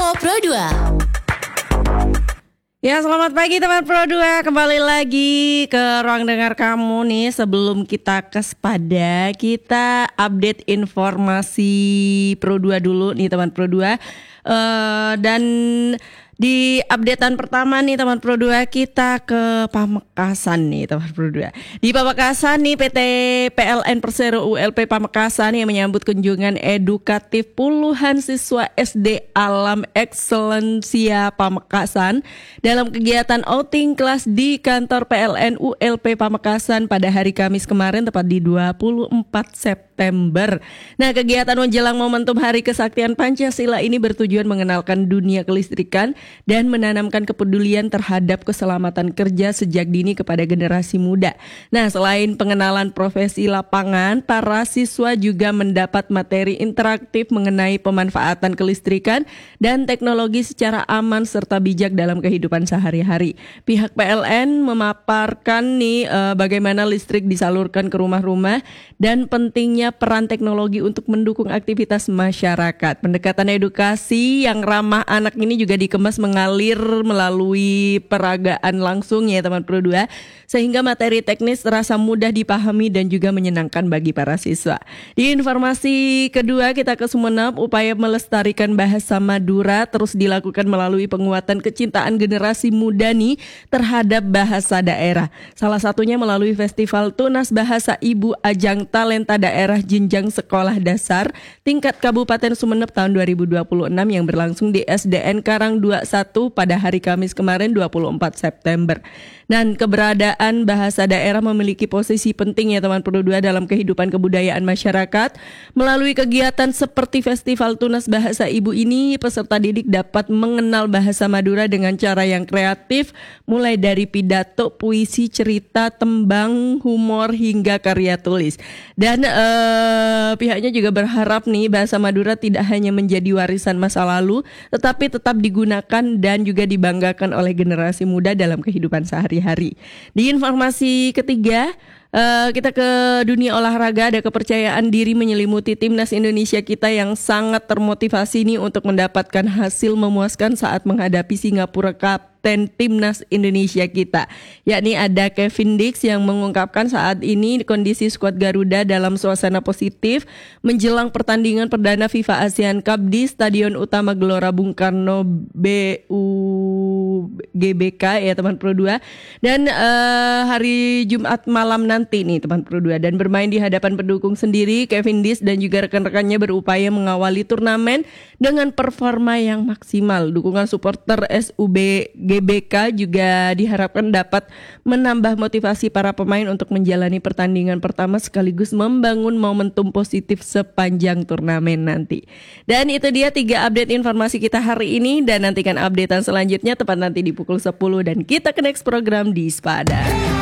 Pro 2. Ya, selamat pagi teman Pro 2. Kembali lagi ke ruang dengar kamu nih. Sebelum kita ke Spada, kita update informasi Pro 2 dulu nih teman Pro 2. Dan di updatean pertama nih teman Pro 2, kita ke Pamekasan nih teman Pro 2. Di Pamekasan nih PT PLN Persero ULP Pamekasan yang menyambut kunjungan edukatif puluhan siswa SD Alam Excellencia Pamekasan dalam kegiatan outing kelas di kantor PLN ULP Pamekasan pada hari Kamis kemarin tepat di 24 September. Nah, kegiatan menjelang momentum Hari Kesaktian Pancasila ini bertujuan mengenalkan dunia kelistrikan dan menanamkan kepedulian terhadap keselamatan kerja sejak dini kepada generasi muda. Nah, selain pengenalan profesi lapangan, para siswa juga mendapat materi interaktif mengenai pemanfaatan kelistrikan dan teknologi secara aman serta bijak dalam kehidupan sehari-hari. Pihak PLN memaparkan nih bagaimana listrik disalurkan ke rumah-rumah dan pentingnya peran teknologi untuk mendukung aktivitas masyarakat. Pendekatan edukasi yang ramah anak ini juga dikemas mengalir melalui peragaan langsung ya teman Pro 2, sehingga materi teknis terasa mudah dipahami dan juga menyenangkan bagi para siswa. Di informasi kedua kita ke Sumeneb, upaya melestarikan bahasa Madura terus dilakukan melalui penguatan kecintaan generasi muda nih terhadap bahasa daerah. Salah satunya melalui Festival Tunas Bahasa Ibu Ajang Talenta Daerah Jenjang Sekolah Dasar tingkat Kabupaten Sumeneb tahun 2026 yang berlangsung di SDN Karang 21 pada hari Kamis kemarin 24 September. Dan keberadaan bahasa daerah memiliki posisi penting ya teman Pro 2 dalam kehidupan kebudayaan masyarakat. Melalui kegiatan seperti Festival Tunas Bahasa Ibu ini, peserta didik dapat mengenal bahasa Madura dengan cara yang kreatif, mulai dari pidato, puisi, cerita, tembang, humor hingga karya tulis. Dan pihaknya juga berharap nih bahasa Madura tidak hanya menjadi warisan masa lalu, tetapi tetap digunakan dan juga dibanggakan oleh generasi muda dalam kehidupan sehari-hari. Di informasi ketiga, kita ke dunia olahraga. Ada kepercayaan diri menyelimuti timnas Indonesia kita yang sangat termotivasi nih untuk mendapatkan hasil memuaskan saat menghadapi Singapura Kapten timnas Indonesia kita, yakni ada Kevin Dix yang mengungkapkan saat ini kondisi skuad Garuda dalam suasana positif menjelang pertandingan perdana FIFA ASEAN Cup di Stadion Utama Gelora Bung Karno GBK ya teman Pro 2. Dan hari Jumat malam nanti nih teman Pro 2, dan bermain di hadapan pendukung sendiri, Kevin Dix dan juga rekan-rekannya berupaya mengawali turnamen dengan performa yang maksimal. Dukungan supporter SUB GBK juga diharapkan dapat menambah motivasi para pemain untuk menjalani pertandingan pertama sekaligus membangun momentum positif sepanjang turnamen nanti. Dan itu dia 3 update informasi kita hari ini, dan nantikan updatean selanjutnya tepat nanti di pukul 10, dan kita ke next program di Spada.